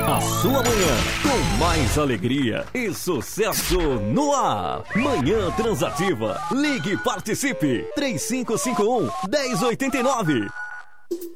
A sua manhã com mais alegria e sucesso no ar. Manhã Transativa. Ligue e participe. 3551-1089.